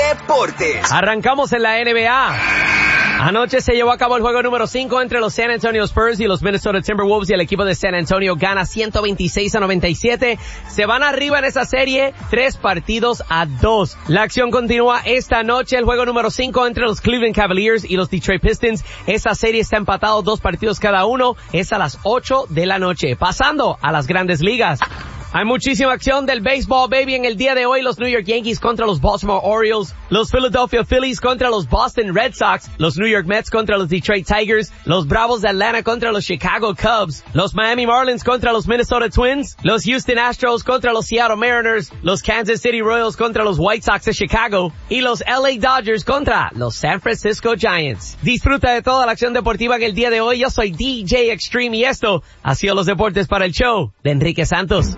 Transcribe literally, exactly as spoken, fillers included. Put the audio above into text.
Deportes. Arrancamos en la N B A. Anoche se llevó a cabo el juego número cinco entre los San Antonio Spurs y los Minnesota Timberwolves, y el equipo de San Antonio gana ciento veintiséis a noventa y siete. Se van arriba en esa serie, tres partidos a dos. La acción continúa esta noche, el juego número cinco entre los Cleveland Cavaliers y los Detroit Pistons. Esa serie está empatado, dos partidos cada uno. Es a las ocho de la noche. Pasando a las grandes ligas. Hay muchísima acción del baseball, baby, en el día de hoy. Los New York Yankees contra los Baltimore Orioles, los Philadelphia Phillies contra los Boston Red Sox, los New York Mets contra los Detroit Tigers, los Bravos de Atlanta contra los Chicago Cubs, los Miami Marlins contra los Minnesota Twins, los Houston Astros contra los Seattle Mariners, los Kansas City Royals contra los White Sox de Chicago y los L A Dodgers contra los San Francisco Giants. Disfruta de toda la acción deportiva en el día de hoy. Yo soy D J Extreme y esto ha sido los deportes para el show de Enrique Santos.